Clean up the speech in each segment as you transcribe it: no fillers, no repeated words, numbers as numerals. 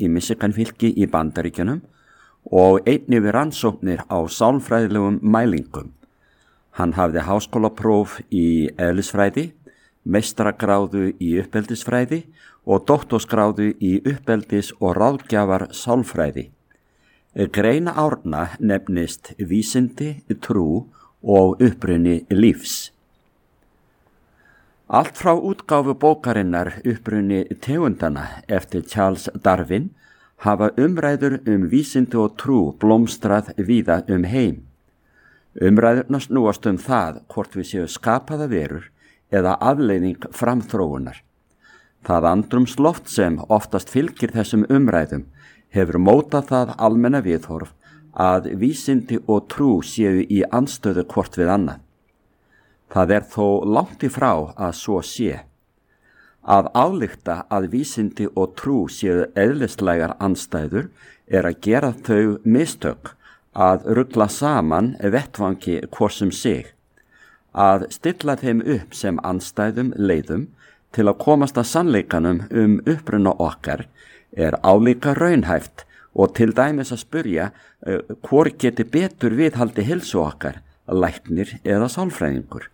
í Michigan-fylki í Bandaríkjunum og einnig við rannsóknir á sálfræðilegum mælingum. Hann hafði háskólapróf í eðlisfræði, meistaragráðu í uppeldisfræði og doktorsgráðu í uppeldis- og ráðgjafar sálfræði. Grein Árna nefnist Vísindi, trú og uppruni lífs. Allt frá útgáfu bókarinnar Uppruni tegundana eftir Charles Darwin hafa umræður vísindi og trú blómstrað víða heim. Umræðurnar snúast það hvort við séu skapaða verur eða afleiðing framþróunar. Það andrúmsloft sem oftast fylgir þessum umræðum hefur mótað það almenna viðhorf að vísindi og trú séu í andstöðu hvort við annað. Það þó langt í frá að svo sé. Að álykta að vísindi og trú séu eðlislægar andstæður að gera þau mistök að rugla saman vettvangi hvort sem sig. Að stilla þeim upp sem andstæðum leiðum til að komast að sannleikanum uppruna okkar álíka raunhæft og til dæmis að spyrja hvor geti betur viðhaldi heilsu okkar, læknir eða sálfræðingur.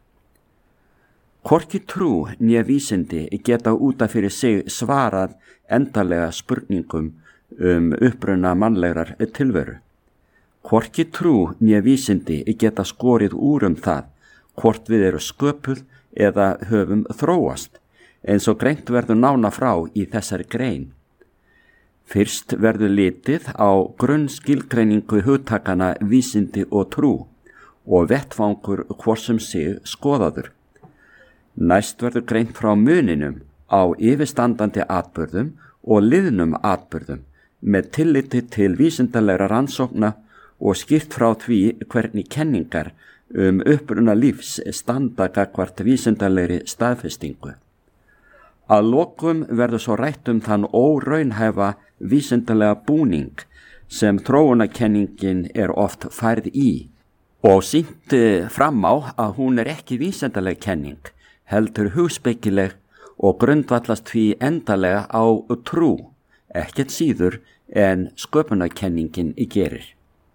Hvorki trú né vísindi geta út af fyrir sig svarað endanlega spurningum uppruna mannlegrar tilveru. Hvorki trú né vísindi geta skorið úr það hvort við erum sköpuð eða höfum þróast, eins og greint verður nána frá í þessari grein. Fyrst verður litið á grunnskilgreiningu hugtakana vísindi og trú og vettvangur hvort sem sig skoðaður. Næst verður greint frá muninum á yfirstandandi atburðum og liðnum atburðum með tilliti til vísindalegra rannsókna og skýrt frá því hvernig kenningar uppruna lífs standa gagnvart vísindalegri staðfestingu. Að lokum verður svo rætt þann óraunhæfa vísindalega búning sem þróunarkenningin oft færð í og sýnt fram á að hún ekki vísindaleg kenning, heldur hugspekileg og grundvallast því endalega á trú, ekkert síður en sköpunarkenningin gerir.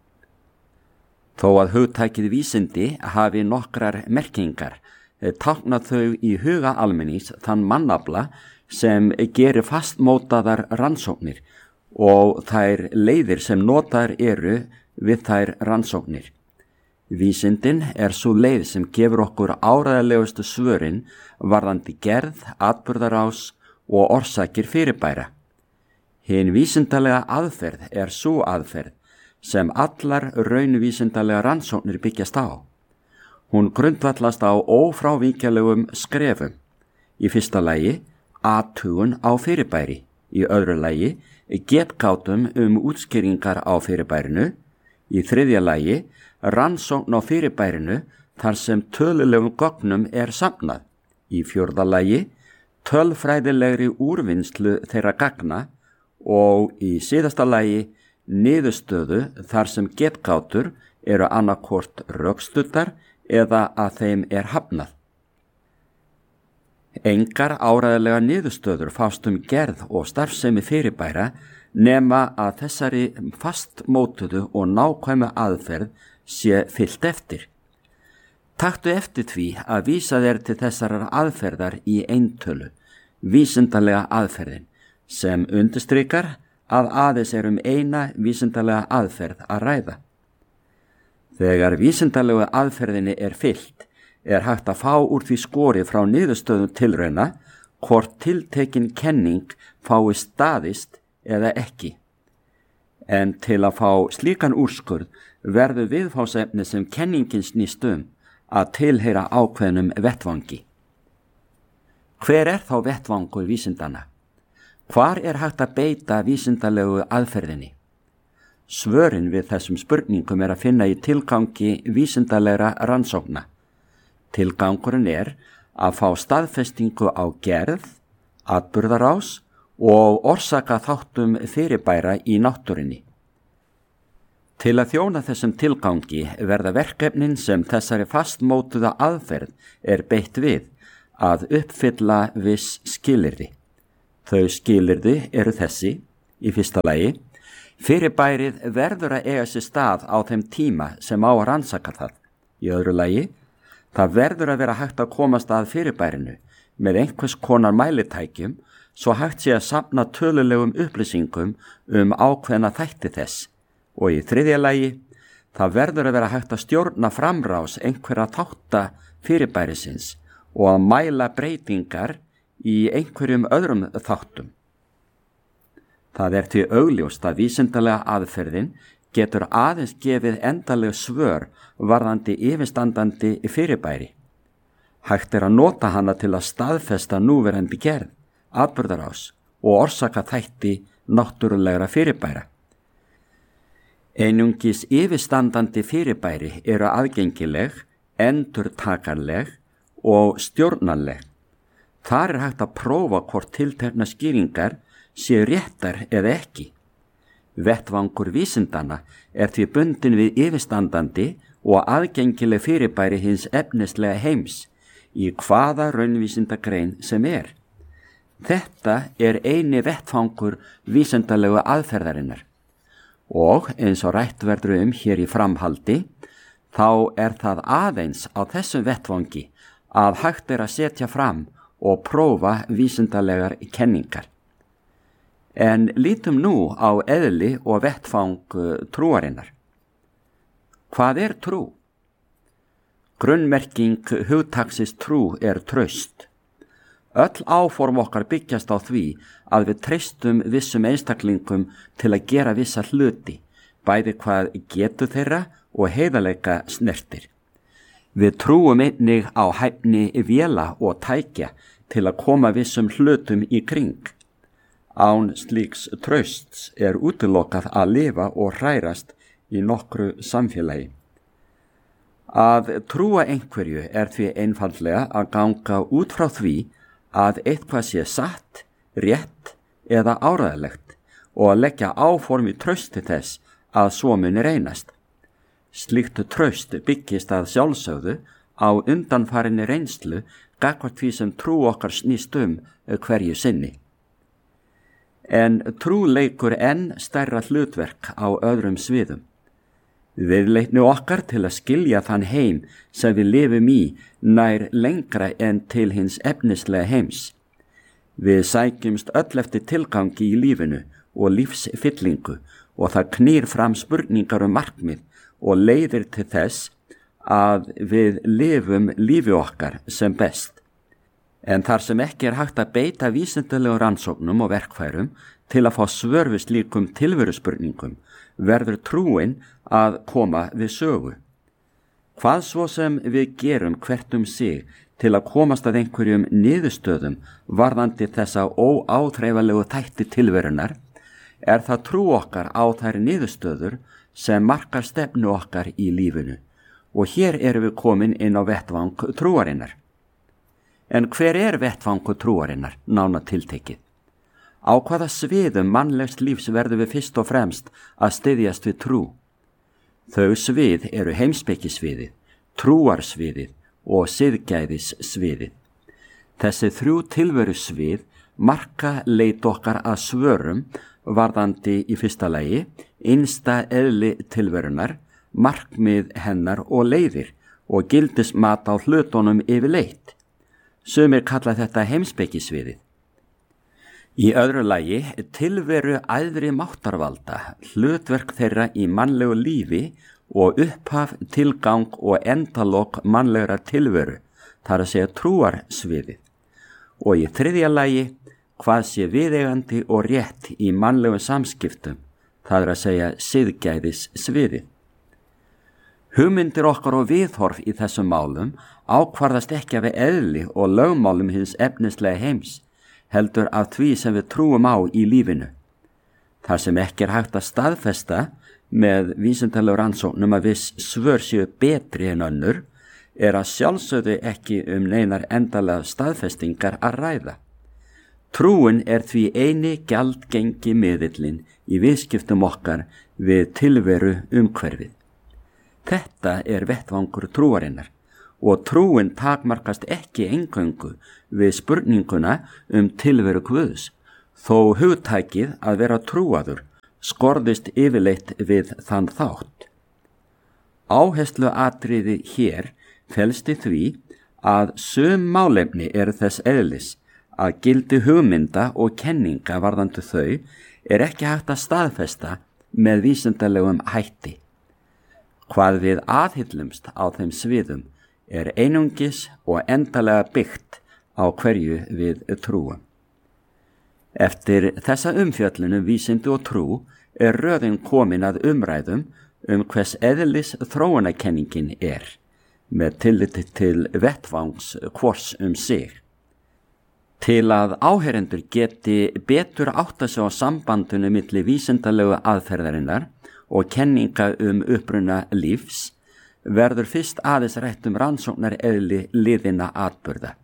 Þó að hugtakið vísindi hafi nokkrar merkingar, tákna þau í huga almennings þann mannafla sem gerir fastmótaðar rannsóknir og þær leiðir sem notaðar við þær rannsóknir. Vísindin sú leið sem gefur okkur áreiðanlegustu svörin varðandi gerð, atburðarás og orsakir fyrirbæra. Hin vísindalega aðferð sú aðferð sem allar raunvísindalega rannsóknir byggjast á. Hún grundvallast á ófrávíkjanlegum skrefum. Í fyrsta lagi athugun á fyrirbæri, í öðru lagi getgátum útskýringar á fyrirbærinu, í þriðja lagi rannsókn á fyrirbærinu þar sem tölulegum gögnum safnað, í fjórða lagi tölfræðilegri úrvinnslu þeirra gagna og í síðasta lagi niðurstöðu þar sem getgátur annaðhvort rökstuddar eða að þeim hafnað. Engar áreiðanlegar niðurstöður fást gerð og starfsemi fyrirbæra nema að þessari fastmótuðu og nákvæmu aðferð sé fylgt eftir. Taktu eftir því að vísa til þessarar aðferðar í eintölu, vísindalega aðferðin, sem undirstrikar að aðeins eina vísindalega aðferð að ræða. Þegar vísindalegu aðferðinni fylgt, hægt að fá úr því skorið frá niðurstöðum tilrauna hvort tiltekin kenning fái staðist eða ekki. En til að fá slíkan úrskurð verður viðfangsefni sem kenningin snýst að tilheyra ákveðnum vettvangi. Hver þá vettvangur vísindana? Hvar hægt að beita vísindalegu aðferðinni? Svörin við þessum spurningum að finna í tilgangi vísindalegra rannsókna. Tilgangurinn að fá staðfestingu á gerð, atburðarás og orsaka þáttum fyrirbæra í náttúrunni. Til að þjóna þessum tilgangi verða verkefnin sem þessari fastmótuða aðferð beitt við að uppfylla viss skilyrði. Þau skilyrði þessi: Í fyrsta lagi, fyrirbærið verður að eiga sér stað á þeim tíma sem á að rannsaka það. Í öðru lagi, það verður að vera hægt að komast að fyrirbærinu með einhvers konar mælitækjum svo hægt sé að safna tölulegum upplýsingum ákveðna þætti þess. Og í þriðja lagi, það verður að vera hægt að stjórna framrás einhverja þátta fyrirbærisins og að mæla breytingar í einhverjum öðrum þáttum. Það er því augljóst að vísindalega aðferðin getur aðeins gefið endaleg svör varðandi yfirstandandi fyrirbæri. Hægt er að nota hana til að staðfesta núverandi gerð, atburðarás og orsaka þætti náttúrulegra fyrirbæra. Einungis yfirstandandi fyrirbæri eru aðgengileg, endurtakanleg og stjórnanleg. Þar er hægt að prófa hvort tiltekna skýringar séu réttar eða ekki. Vettvangur vísindana er því bundin við yfirstandandi og aðgengileg fyrirbæri hins efnislega heims í hvaða raunvísindagrein sem er. Þetta er eini vettvangur vísindalegu aðferðarinnar og eins og rætt verður hér í framhaldi, þá er það aðeins á þessum vettvangi að hægt er að setja fram og prófa vísindalegar kenningar. En lítum nú á eðli og vettfang trúarinnar. Hvað er trú? Grunnmerking hugtaksins trú er traust. Öll áform okkar byggjast á því að við treystum vissum einstaklingum til að gera vissa hluti, bæði hvað getu þeirra og heiðarleika snertir. Við trúum einnig á hæfni véla og tækja til að koma vissum hlutum í kring. Án slíks trausts er útilokað að lifa og hrærast í nokkru samfélagi. Að trúa einhverju er því einfaldlega að ganga út frá því að eitthvað sé satt, rétt eða áræðilegt og að leggja áform í trausti þess að svo muni reynast. Slíkt traust byggist að sjálfsögðu á undanfarinni reynslu gagnvart því sem trú okkar snýst hverju sinni. En trú leikur enn stærra hlutverk á öðrum sviðum. Viðleitni okkar til að skilja þann heim sem við lifum í nær lengra en til hins efnislega heims. Við sækjumst öll eftir tilgangi í lífinu og lífsfyllingu og það knýr fram spurningar markmið og leiðir til þess að við lifum lífi okkar sem best. En þar sem ekki er hægt að beita vísindalegum rannsóknum og verkfærum til að fá svör við slíkum tilveruspurningum, verður trúin að koma við sögu. Hvað svo sem við gerum hvert sig til að komast að einhverjum niðurstöðum varðandi þessa óáþreifalegu þætti tilverunar, er það trú okkar á þær niðurstöður sem markar stefnu okkar í lífinu. Og hér erum við komin inn á vettvang trúarinnar. En hver er vettvangur trúarinnar, nánar tiltekið? Á hvaða sviðum mannlegs lífs verður við fyrst og fremst að styðjast við trú? Þau svið eru heimspekisviðið, trúarsviðið og siðgæðissviðið. Þessi þrjú tilverusvið marka leit okkar að svörum varðandi í fyrsta lagi innsta eðli tilverunar, markmið hennar og leiðir og gildismat á hlutunum yfirleitt. Sumir kalla þetta heimspekisviðið. Í öðru lagi tilveru æðri máttarvalda, hlutverk þeirra í mannlegu lífi og upphaf, tilgang og endalok mannlegra tilveru, þar að segja trúarsviðið. Og í þriðja lagi hvað sé viðeigandi og rétt í mannlegum samskiptum, það er að segja siðgæðissviðið. Hugmyndir okkar og viðhorf í þessum málum ákvarðast ekki af eðli og lögmálum hins efnislega heims, heldur af því sem við trúum á í lífinu. Þar sem ekki er hægt að staðfesta með vísindalegum rannsóknum að viss svör séu betri en önnur, er að sjálfsögðu ekki neinar endalega staðfestingar að ræða. Trúin er því eini gjaldgengi miðillinn í viðskiptum okkar við tilveru umhverfið. Þetta er vettvangur trúarinnar og trúin takmarkast ekki eingöngu við spurninguna tilveru Guðs. þó hugtækið að vera trúaður skorðist yfirleitt við þann þátt. Áhersluatriði hér felst í því að sum málefni eru þess eðlis að gildi hugmynda og kenninga varðandi þau er ekki hægt að staðfesta með vísindalegum hætti. Hvað við aðhyllumst á þeim sviðum er einungis og endalega byggt á hverju við trúum. Eftir þessa umfjöllun vísindi og trú er röðin komin að umræðum hvers eðlis þróunarkenningin er, með tilliti til vettvangs hvors sig. Til að áheyrendur geti betur átta sig á sambandinu milli vísindalegu aðferðarinnar og kenninga uppruna lífs verður fyrst aðeins rætt rannsóknar eðli liðinna atburða.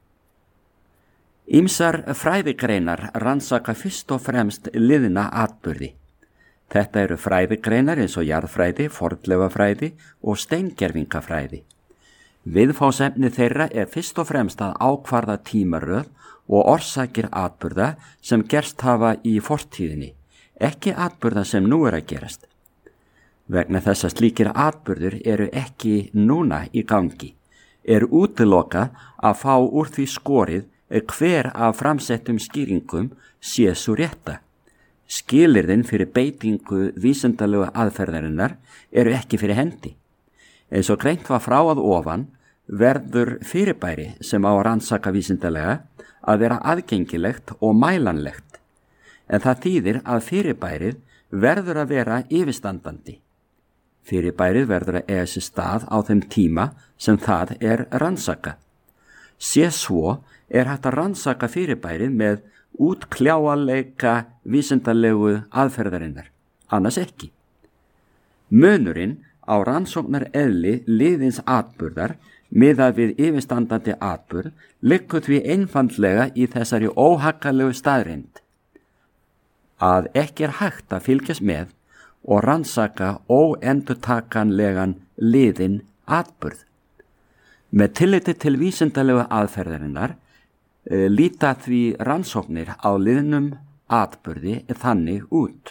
Ýmsar fræðigreinar rannsaka fyrst og fremst liðinna atburði. Þetta eru fræðigreinar eins og jarðfræði, fornleifafræði og steingervingafræði. Viðfangsefni þeirra er fyrst og fremst að ákvarða tímaröð og orsakir atburða sem gerst hafa í fortíðinni, ekki atburða sem nú er að gerast. Vegna þess að slíkir atburður eru ekki núna í gangi, er útilokað að fá úr því skorið hver af framsettum skýringum sé sú rétta. Skilyrðin fyrir beitingu vísindalegu aðferðarinnar eru ekki fyrir hendi. Eins og greint var frá að ofan verður fyrirbæri sem á að rannsaka vísindalega að vera aðgengilegt og mælanlegt, en það þýðir að fyrirbærið verður að vera yfirstandandi. Fyrirbærið verður að eiga sér stað á þeim tíma sem það er rannsakað. Sé svo er hægt að rannsaka fyrirbærið með útkljáanleika vísindalegu aðferðarinnar, annars ekki. Munurinn á rannsóknar eðli liðins atburðar miðað við yfirstandandi atburð liggur því einfaldlega í þessari óhaggalegu staðreynd að ekki er hægt að fylgjast með og rannsaka óendurtakanlegan liðinn atburð. Með tilliti til vísindalegu aðferðarinnar líta því rannsóknir á liðnum atburði þannig út.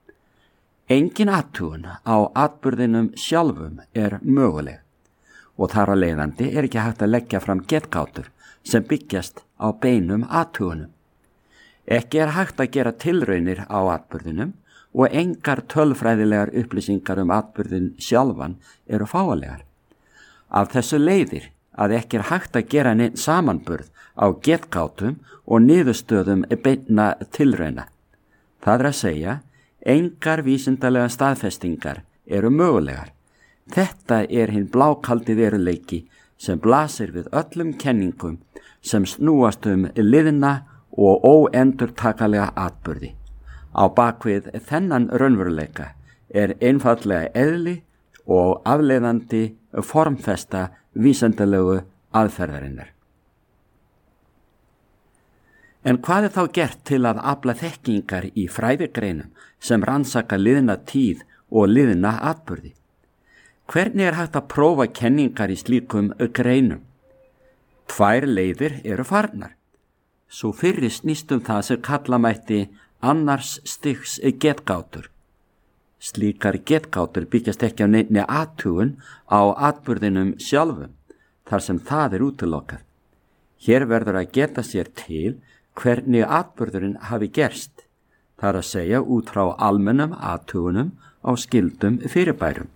Engin athugun á atburðinum sjálfum er möguleg og þar að leiðandi er ekki hægt að leggja fram getgátur sem byggjast á beinum athugunum. Ekki er hægt að gera tilraunir á atburðinum og engar tölfræðilegar upplýsingar atburðin sjálfan eru fáanlegar. Af þessu leiðir að ekki er hægt að gera neinn samanburð á getgátum og niðurstöðum beinna tilrauna. Það er að segja, engar vísindalega staðfestingar eru mögulegar. Þetta er hinn blákaldi veruleiki sem blasir við öllum kenningum sem snúast liðna og óendurtakalega atburði. Á bakvið þennan raunveruleika er einfaldlega eðli og afleiðandi formfesta vísindalegu aðferðarinnar. En hvað er þá gert til að afla þekkingar í fræðigreinum sem rannsaka liðna tíð og liðna atburði? Hvernig er hægt að prófa kenningar í slíkum greinum? Tvær leiðir eru farnar. Sú fyrri snýst það sem kalla mætti annars stigs getgátur. Slíkar getgátur byggjast ekki á neinni athugun á atburðinum sjálfum, þar sem það er útilokað. Hér verður að geta sér til hvernig atburðurinn hafi gerst, þar að segja út frá almennum athugunum á skyldum fyrirbærum.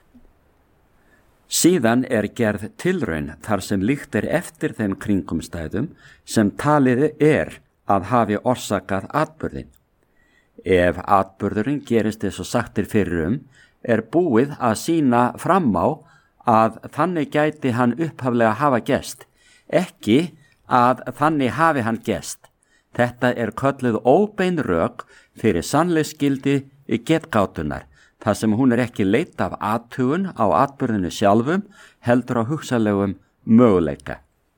Síðan er gerð tilraun þar sem líkt er eftir þeim kringumstæðum sem talið er að hafi orsakað atburðin. Ef atburðurinn gerist eins og sagt er fyrir er búið að sýna fram á að þannig gæti hann upphaflega hafa gerst, ekki að þannig hafi hann gerst. Þetta er kölluð óbein rök fyrir sannleiksgildi getgátunar, þar sem hún er ekki leitt af athugun á atburðinu sjálfum, heldur á hugsanlegum möguleika.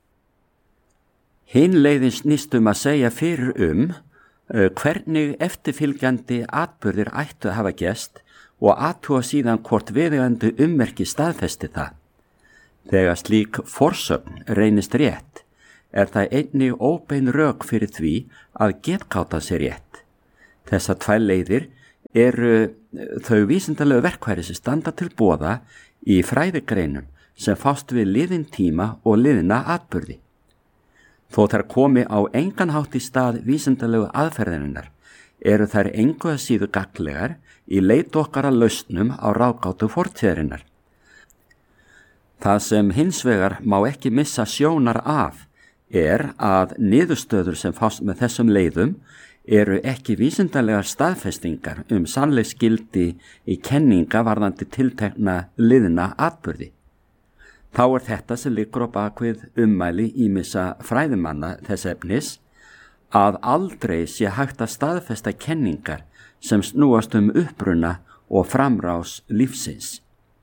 Hinn leiðin snýst að segja fyrir hvernig eftirfylgjandi atburðir ættu að hafa gerst og athuga síðan hvort viðeigandi ummerki staðfesti það. Þegar slík forsögn reynist rétt, er það einnig óbein rök fyrir því að getgáta sé rétt. Þessar tvær leiðir eru þau vísindalegu verkfæri sem standa til boða í fræðigreinum sem fást við liðin tíma og liðina atburði. Þó þær komi á engan hátt í stað vísindalegu aðferðarinnar eru þær engu að síður gagnlegar í leit okkar að lausnum á ráðgátu fortíðarinnar. Það sem hins vegar má ekki missa sjónar af er að niðurstöður sem fást með þessum leiðum eru ekki vísindalegar staðfestingar sannleiksgildi í kenninga varðandi tiltekna liðna atburði. Þá er þetta sem liggur á bakvið ummæli ýmissa fræðimanna þess efnis að aldrei sé hægt að staðfesta kenningar sem snúast uppruna og framrás lífsins.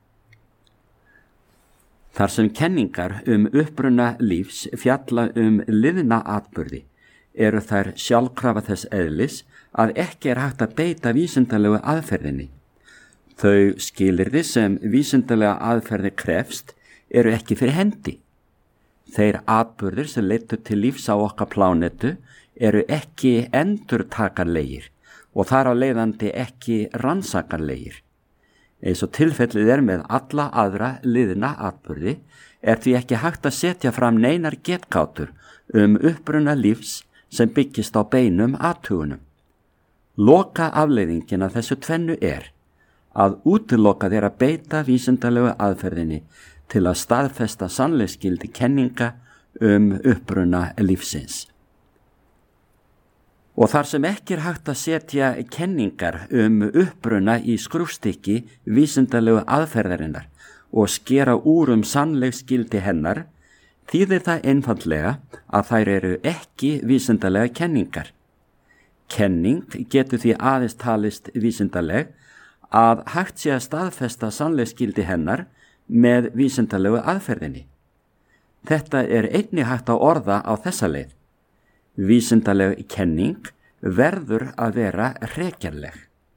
Þar sem kenningar uppruna lífs fjalla liðna atburði eru þær sjálfkrafa þess eðlis að ekki er hægt að beita vísindalegu aðferðinni. Þau skilyrði sem vísindalega aðferði krefst eru ekki fyrir hendi. Þeir atburðir sem leiddu til lífs á okkar plánetu eru ekki endurtakanlegir og þar á leiðandi ekki rannsakanlegir. Eins og tilfellið er með alla aðra liðna atburði er því ekki hægt að setja fram neinar getgátur uppruna lífs sem byggist á beinum athugunum. Loka afleiðingin af þessu tvennu er að útiloka þeir að beita vísindalegu aðferðinni til að staðfesta sannleiksgildi kenninga uppruna lífsins. Og þar sem ekki er hægt að setja kenningar uppruna í skrúfstykki vísindalegu aðferðarinnar og skera úr sannleiksgildi hennar, þýðir það einfaldlega að þær eru ekki vísindalega kenningar. Kenning getur því aðeins talist vísindaleg að hægt sé að staðfesta sannleiksgildi hennar með vísindalegu aðferðinni. Þetta er einnig hægt að orða á þessa leið. Vísindaleg kenning verður að vera rekjanleg.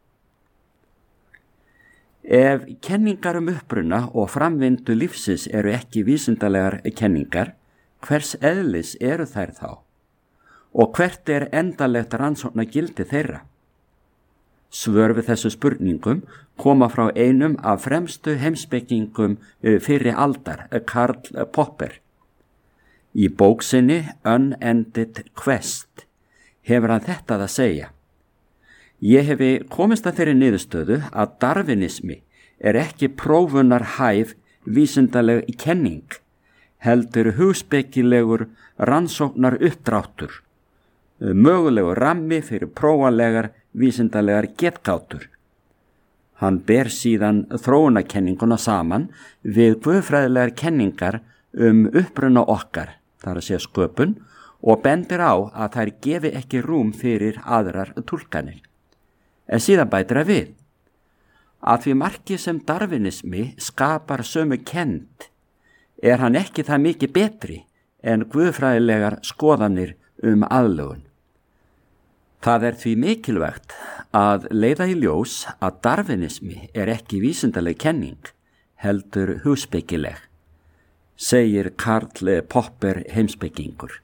Ef kenningar uppruna og framvindu lífsins eru ekki vísindalegar kenningar, hvers eðlis eru þær þá? Og hvert er endalegt rannsóknargildi þeirra? Svör við þessu spurningum koma frá einum af fremstu heimspekingum fyrri aldar, Karl Popper. Í bók sinni Unended Quest hefur hann þetta að segja. Ég hefi komist að þeirri niðurstöðu að darwinismi er ekki prófunarhæf vísindaleg kenning, heldur hugspekilegur rannsóknar uppdráttur, mögulegur rammi fyrir prófanlegar vísindalegar getgátur. Hann ber síðan þróunarkenninguna saman við guðfræðilegar kenningar uppruna okkar, þar að segja sköpun, og bendir á að þær gefi ekki rúm fyrir aðrar túlkanir. En síðan bætir að við að því marki sem darwinismi skapar sömu kennd er hann ekki það mikið betri en guðfræðilegar skoðanir aðlögun. Það er því mikilvægt að leiða í ljós að darwinismi er ekki vísindaleg kenning, heldur hugspekileg, segir Karl Popper heimspekingur.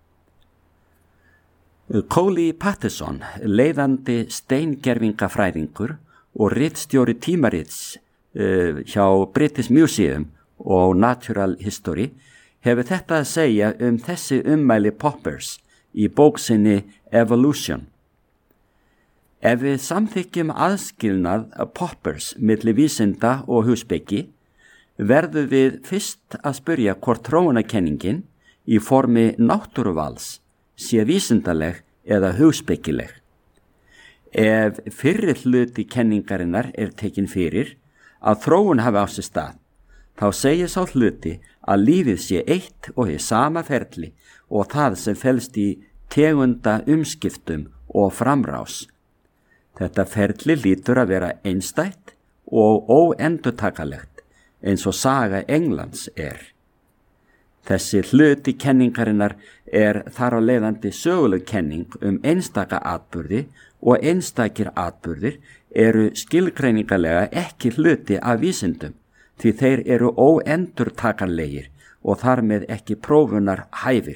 Coley Patterson, leiðandi steingervingafræðingur og ritstjóri tímarits hjá British Museum og Natural History, hefur þetta að segja þessi ummæli Poppers í bók sinni Evolution. Ef við samþykkjum aðskilnað Poppers milli vísinda og hugspeki, verðum við fyrst að spyrja hvort þróunarkenningin í formi náttúruvals sé vísindaleg eða hugspekileg. Ef fyrri hluti kenningarinnar er tekin fyrir að þróun hafi á sér stað, þá segir sá hluti að lífið sé eitt og hið sama ferli og það sem felst í tegunda umskiptum og framrás. Þetta ferli lítur að vera einstætt og óendurtakanlegt, eins og saga Englands er. Þessi hluti kenningarinnar er þar á leiðandi söguleg kenning einstaka atburði og einstakir atburðir eru skilgreiningarlega ekki hluti af vísindum því þeir eru óendurtakanlegir og þar með ekki prófunar hæfir,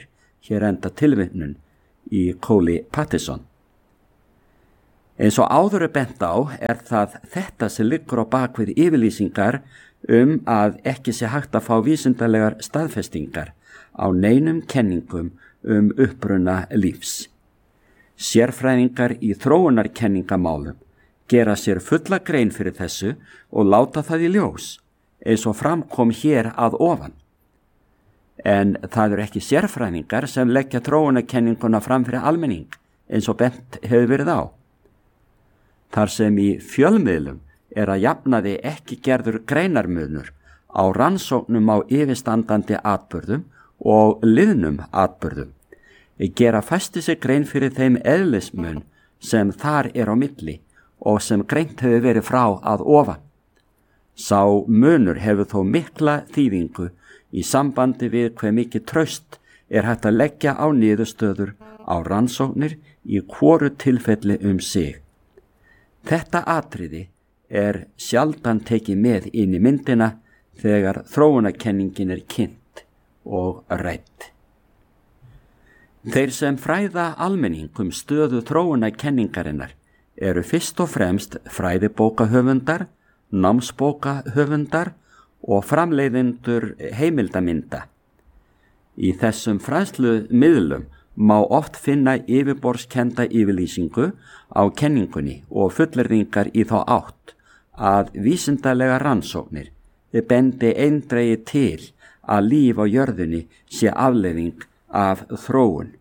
hér enda tilvitnun í Coley Pattison. Eins og áður bent á það þetta sem liggur á bakvið yfirlýsingar að ekki sé hægt að fá vísindalegar staðfestingar á neinum kenningum uppruna lífs. Sérfræðingar í þróunarkenningamálum gera sér fulla grein fyrir þessu og láta það í ljós, eins og framkom hér að ofan. En það eru ekki sérfræðingar sem leggja þróunarkenninguna fram fyrir almenning, eins og bent hefur verið á. Þar sem í fjölmiðlum að jafnaði ekki gerður greinarmunur á rannsóknum á yfirstandandi atburðum og liðnum atburðum, gera fæsti sig grein fyrir þeim eðlismun sem þar á milli og sem greint hefur verið frá að ofan. Sá munur hefur þó mikla þýðingu í sambandi við hve mikið traust hægt að leggja á niðurstöður á rannsóknir í hvoru tilfelli sig. Þetta atriði sjaldan tekið með inn í myndina þegar þróunarkenningin kynnt og rædd. Þeir sem fræða almenning stöðu þróunarkenningarinnar fyrst og fremst fræðibókahöfundar, námsbókahöfundar og framleiðendur heimildaminda. Í þessum fræðslumiðlum má oft finna yfirborðskennda yfirlýsingu á kenningunni og fullyrðingar í þá átt að vísindalega rannsóknir bendi eindregið til að líf á jörðinni sé afleiðing af þróun.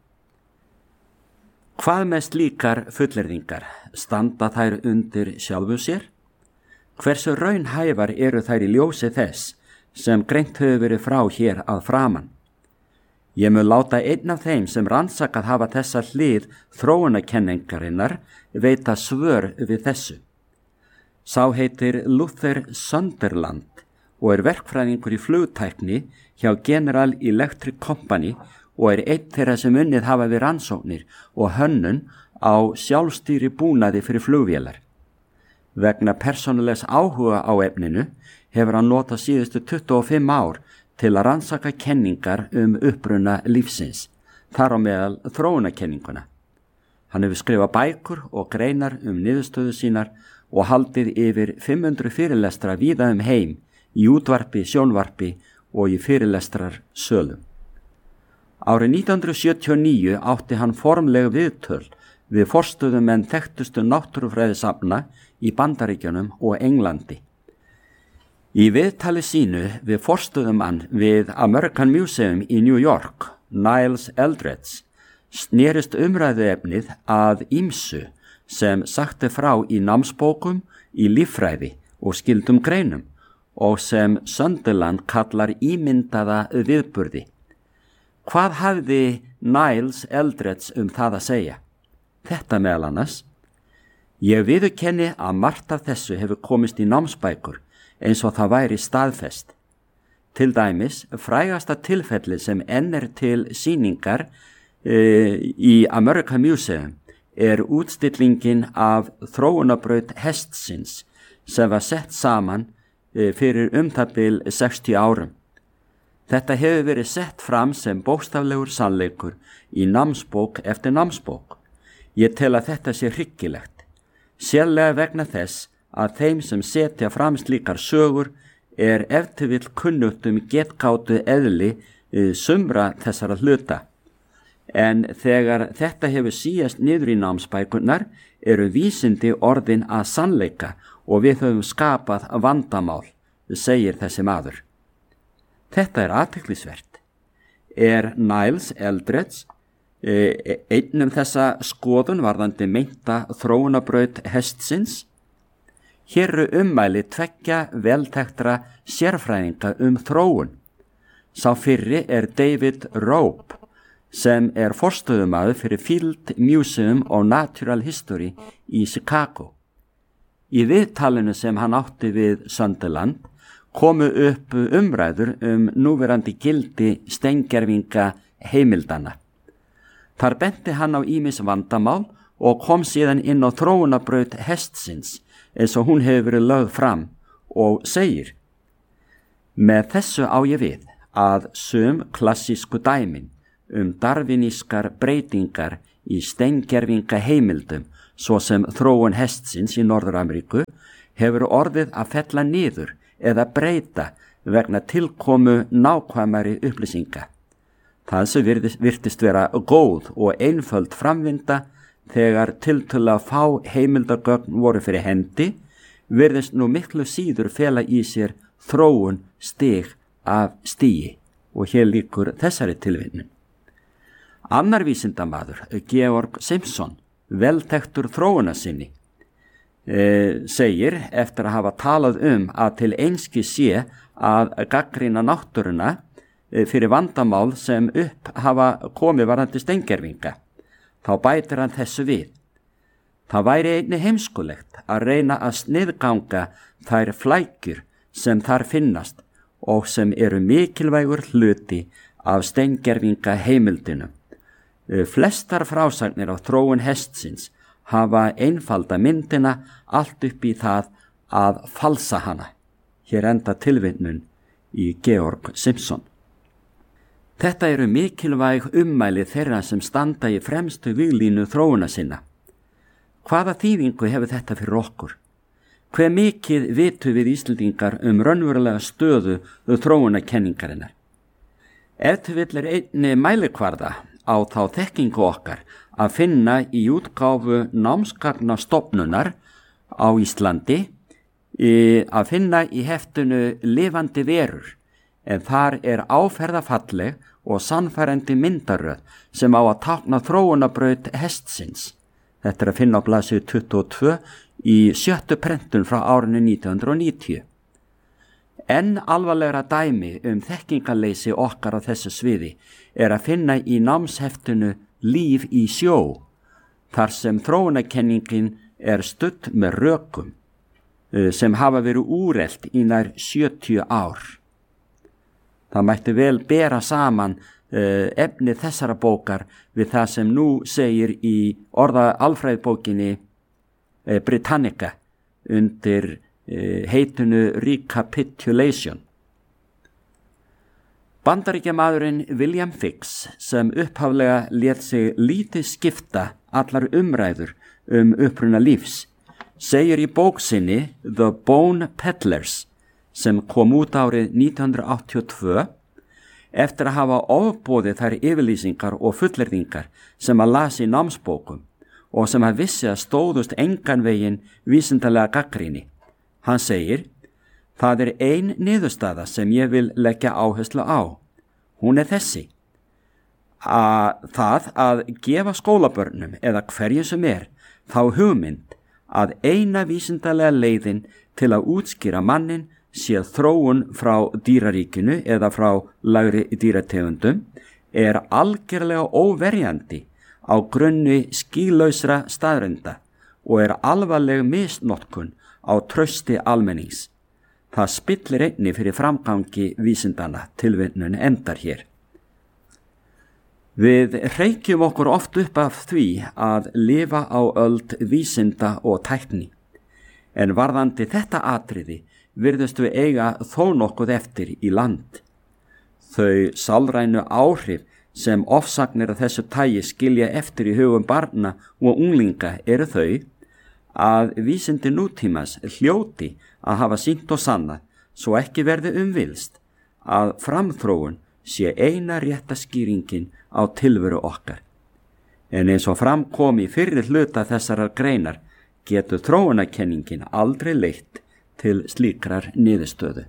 Hvað með slíkar fullyrðingar? Standa þær undir sjálfu sér? Hversu raunhæfar þær í ljósi þess sem greint hefur verið frá hér að framan? Ég mun láta einn af þeim sem rannsakað hafa þessa hlið þróunarkenningarinnar veita svör við þessu. Sá heitir Luther Sunderland og verkfræðingur í flugtækni hjá General Electric Company og einn þeirra sem unnið hafa við rannsóknir og hönnun á sjálfstýri búnaði fyrir flugvélar. Vegna persónulegs áhuga á efninu hefur hann notað síðustu 25 ár til að rannsaka kenningar uppruna lífsins, þar á meðal þróunarkenninguna. Hann hefur skrifað bækur og greinar niðurstöður sínar og haldið yfir 500 fyrirlestra víða heim í útvarpi, sjónvarpi og í fyrirlestrar sölum. Árið 1979 átti hann formleg viðtöl við forstöðumenn þekktustu náttúrufræðisafna í Bandaríkjunum og Englandi. Í viðtali sínu við forstöðumann við American Museum í New York, Niles Eldredge, snerist umræðuefnið að ýmsu sem sagti frá í námsbókum, í líffræði og skyldum greinum og sem Sunderland kallar ímyndaða viðburði. Hvað hafði Niles Eldredge það að segja? Þetta meðal annars: Ég viðurkenni að margt af þessu hefur komist í námsbækur eins og það væri staðfest. Til dæmis, frægasta tilfelli sem enn til sýningar í American Museum útstillingin af þróunarbraut hestsins sem var sett saman fyrir það bil 60 árum. Þetta hefur verið sett fram sem bókstaflegur sannleikur í námsbók eftir námsbók. Ég tel að þetta sé hryggilegt, sérlega vegna þess að þeim sem setja fram slíkar sögur ef til vill kunnugt getgátu eðli sumra þessara hluta. En þegar þetta hefur síast niður í námsbækurnar vísindi orðin að sannleika og við höfum skapað vandamál, segir þessi maður. Þetta athyglisvert. Niles Eldredge einn þessa skoðun varðandi meinta þróunarbraut hestsins? Hér ummæli tveggja velþekktra sérfræðinga þróun. Sá fyrri David Rope, sem forstöðumaður fyrir Field Museum of Natural History í Chicago. Í viðtalinu sem hann átti við Sunderland komu upp umræður núverandi gildi steingervinga heimildana. Þar benti hann á ýmis vandamál og kom síðan inn á þróunarbraut hestsins eins og hún hefur verið lögð fram og segir: Með þessu á ég við að sum klassísku dæmin darwinískar breytingar í steingervinga heimildum, svo sem þróun hestsins í Norður-Ameríku, hefur orðið að fella niður eða breyta vegna tilkomu nákvæmari upplýsinga. Það sem virtist vera góð og einföld framvinda þegar tiltölulega fá heimildagögn voru fyrir hendi, virðist nú miklu síður fela í sér þróun stig af stigi, og hér lýkur þessari tilvinnun. Annar vísindamaður, Georg Simpson, veltektur þróunarsinni, segir eftir að hafa talað að til einskis sé að gagnrýna náttúruna fyrir vandamál sem upp hafa komið varðandi steingervinga. Þá bætir hann þessu við: það væri einnig heimskulegt að reyna að sniðganga þær flækjur sem þar finnast og sem eru mikilvægur hluti af steingervinga heimildinu. Flestar frásagnir á þróun hestsins hafa einfalda myndina allt upp í það að falsa hana. Hér enda tilvinnun í Georg Simpson. Þetta eru mikilvæg ummæli þeirra sem standa í fremstu víglínu þróuna sinna. Hvaða þýðingu hefur þetta fyrir okkur? Hve mikið vitum við Íslendingar raunverulega stöðu þróunakenningarinnar? Ef til vill einni mælikvarða á þá þekkingu okkar að finna í útgáfu námsgagnastofnunar á Íslandi, að finna í heftinu Lifandi verur, en þar er áferðafalleg og sannfærandi myndaröð sem á að tákna þróunabraut hestsins. Þetta er að finna á blaðsíðu 22 í 7. prentun frá árinu 1990. Enn alvarlegra dæmi þekkingarleysi okkar á þessu sviði er að finna í námsheftinu Líf í sjó, þar sem þróunarkenningin er studd með rökum sem hafa verið úrelt í nær 70 ár. Það mætti vel bera saman efni þessara bókar við það sem nú segir í orðaalfræðibókinni Britannica undir heitinu Recapitulation. Bandaríkjamaðurinn William Fix, sem upphaflega lét sig lítið skipta allar umræður uppruna lífs, segir í bók sinni The Bone Peddlers, sem kom út árið 1982, eftir að hafa ofboðið þær yfirlýsingar og fullyrðingar sem að las í námsbókum og sem að vissi að stóðust engan veginn vísindalega gagnrýni. Hann segir: það er ein niðurstaða sem ég vil leggja áherslu á. Hún er þessi: það að gefa skólabörnum eða hverju sem þá hugmynd að eina vísindalega leiðin til að útskýra mannin sé þróun frá dýraríkinu eða frá lægri dýrategundum er algerlega óverjandi á grunni skýlausra staðreynda og er alvarleg misnotkun á trausti almennings. Það spillir einnig fyrir framgangi vísindana. Tilvinnun endar hér. Við hreykjum okkur oft upp af því að lifa á öld vísinda og tækni, en varðandi þetta atriði virðust við eiga þó nokkuð eftir í land. Þau sálrænu áhrif sem ofsagnir af þessu tagi skilja eftir í hugum barna og unglinga eru þau að vísindi nútímans hljóti að hafa sýnt og sannað, svo ekki verði villst, að framþróun sé eina rétta skýringin á tilveru okkar. En eins og fram kom í fyrri hluta þessarar greinar getur þróunarkenningin aldrei leitt til slíkrar niðurstöðu.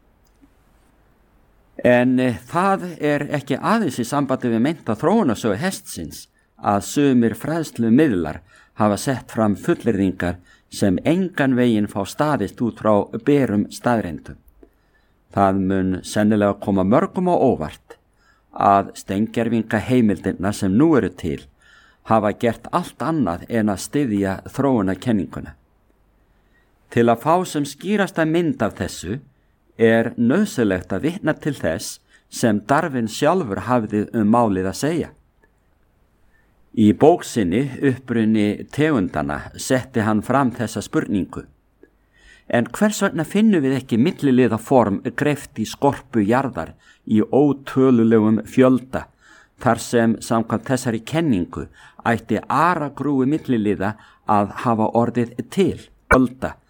En það er ekki aðeins í sambandi við meinta þróunarsögu hestsins að sumir fræðslumiðlar hafa sett fram fullyrðingar sem engan veginn fá staðist út frá berum staðreyndum. Það mun sennilega koma mörgum á óvart að steingervinga heimildirnar sem nú eru til hafa gert allt annað en að styðja þróunarkenninguna. Til að fá sem skýrasta mynd af þessu er nauðsynlegt að vitna til þess sem Darwin sjálfur hafði málið að segja. Í bók sinni Uppruni tegundana setti hann fram þessa spurningu: en hvers vegna finnum við ekki milliliða form greypt í skorpu jarðar í ótölulegum fjölda, þar sem samkvæmt þessari kenningu ætti aragrúi milliliða að hafa orðið til, ölda,